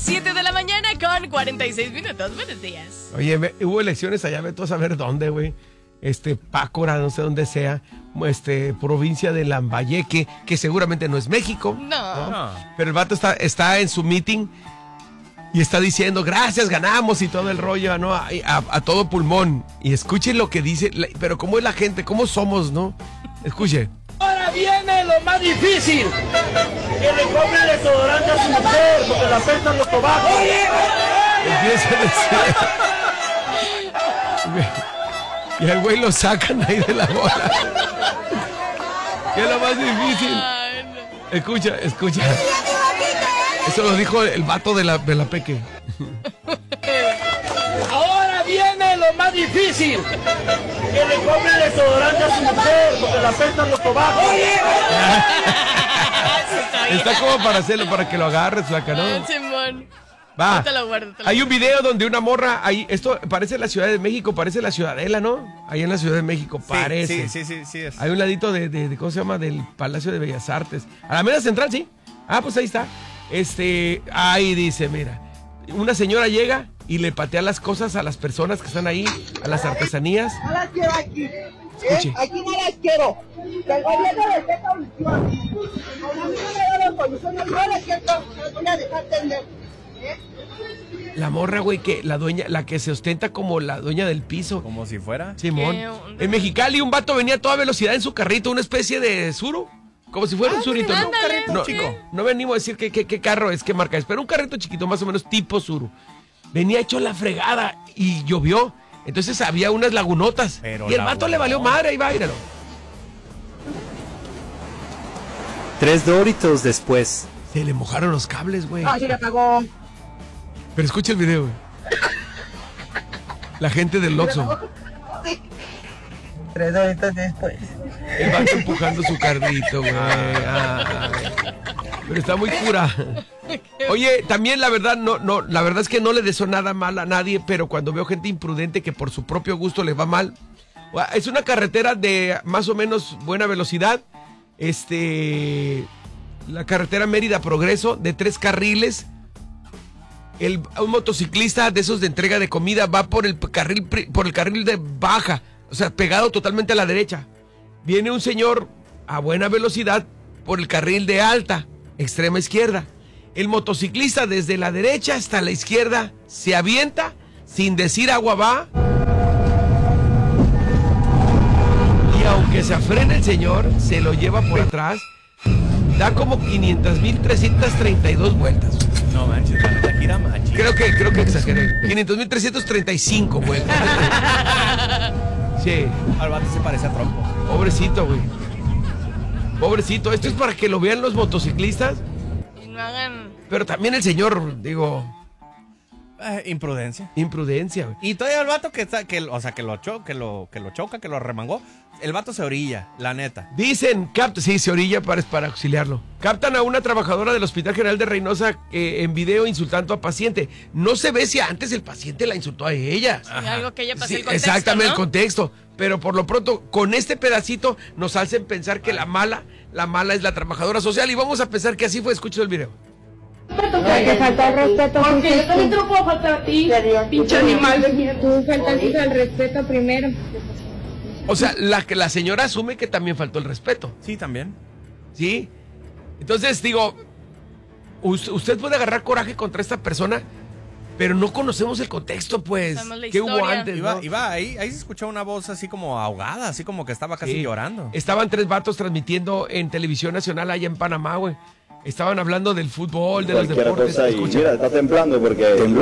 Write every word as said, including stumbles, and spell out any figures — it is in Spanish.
siete de la mañana con cuarenta y seis minutos. Buenos días. Oye, me, hubo elecciones allá, vete a saber dónde, güey. Este, Pácora, no sé dónde sea, este, provincia de Lambayeque, que seguramente no es México. No. ¿no? Pero el vato está, está en su meeting y está diciendo, gracias, ganamos y todo el rollo, ¿no? A, a, a todo pulmón. Y escuchen lo que dice, pero cómo es la gente, cómo somos, ¿no? Escuche. Ahora viene lo más difícil, que le compre el desodorante a su mujer, porque la apestan los sobacos. Empieza a decir. Y al güey lo sacan ahí de la bola. ¿Qué es lo más difícil? Escucha, escucha. Eso lo dijo el vato de la, de la Peque. Ahora viene lo más difícil, que le compre el desodorante a su mujer, porque la apestan los sobacos. Está como para hacerlo, para que lo agarres, flaca, ¿no? Va. Te lo guardo, te lo Hay un video donde una morra, ahí, esto parece la Ciudad de México, parece la Ciudadela, ¿no? Ahí en la Ciudad de México, Sí, parece. Sí, sí, sí, sí es. Hay un ladito de, de, de, ¿cómo se llama? Del Palacio de Bellas Artes. A la mera central, sí. Ah, pues ahí está. Este, ahí dice, mira. Una señora llega y le patea las cosas a las personas que están ahí, a las artesanías. No las quiero aquí. ¿eh? Escuche. Aquí no las quiero. Que el gobierno les dé solución. A mí no me da la solución, no las quiero, las voy a dejar tender. ¿eh? La morra, güey, que la dueña, la que se ostenta como la dueña del piso. Como si fuera. Simón. ¿Qué? En Mexicali un vato venía a toda velocidad en su carrito, una especie de suru. Como si fuera Ah, un surito, ¿no? ándale, Un carrito no, chico. No venimos a decir qué, qué, qué carro es, qué marca es, pero un carrito chiquito, más o menos tipo suru. Venía hecho la fregada y llovió. Entonces había unas lagunotas. Pero y el vato le valió madre, ahí va, míralo. Tres Doritos después. Se le mojaron los cables, güey. Ah, sí, la pagó. Pero escucha el video, güey. La gente del Oxxo. Tres horitas después. El vato empujando su carrito, güey. Ay. Pero está muy cura. Oye, también la verdad, no, no, la verdad es que no le deseo nada mal a nadie, pero cuando veo gente imprudente que por su propio gusto le va mal. Es una carretera de más o menos buena velocidad. Este. La carretera Mérida Progreso, de tres carriles. El, un motociclista de esos de entrega de comida va por el carril, por el carril de baja, o sea, pegado totalmente a la derecha. Viene un señor a buena velocidad por el carril de alta, extrema izquierda. El motociclista desde la derecha hasta la izquierda se avienta sin decir agua va. Y aunque se afrena el señor, se lo lleva por atrás. Da como quinientas mil trescientas treinta y dos vueltas. No manches, la neta gira machín. Creo que, creo que exageré. quinientas mil trescientas treinta y cinco vueltas. Sí. Al vato se parece a trompo. Pobrecito, güey. Pobrecito. Esto es para que lo vean los motociclistas. Y no hagan. Pero también el señor, digo. Eh, imprudencia. Imprudencia, güey. Y todavía el vato que está, que, o sea, que lo, cho, que, lo, que lo choca, que lo remangó. El vato se orilla, la neta. Dicen, capta, sí, se orilla para, para auxiliarlo. Captan a una trabajadora del Hospital General de Reynosa eh, en video insultando a paciente. No se ve si antes el paciente la insultó a ella. Sí, algo que ella pasó Sí, el contexto, exactamente, ¿no? el contexto. Pero por lo pronto, con este pedacito nos hacen pensar que la mala, la mala es la trabajadora social. Y vamos a pensar que así fue. Escucha el video. Te falta el respeto. Porque yo también te lo puedo faltar a ti, pinche animal de mierda. Tú faltaste al respeto primero. O sea, la, la señora asume que también faltó el respeto. Sí, también. ¿Sí? Entonces, digo, usted puede agarrar coraje contra esta persona, pero no conocemos el contexto, pues. ¿Qué hubo antes? Iba, ¿no? iba ahí, ahí se escuchó una voz así como ahogada, así como que estaba casi Sí. llorando. Estaban tres vatos transmitiendo en televisión nacional allá en Panamá, güey. Estaban hablando del fútbol, de los Cualquier deportes. cosa y Escucha. mira, está temblando porque